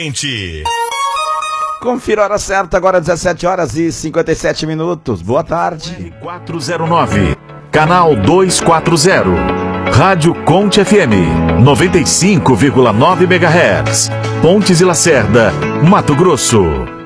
Confira a hora certa, agora 17 horas e 57 minutos. Boa tarde. 409, canal 240. Rádio Conte FM, 95,9 MHz. Pontes e Lacerda, Mato Grosso.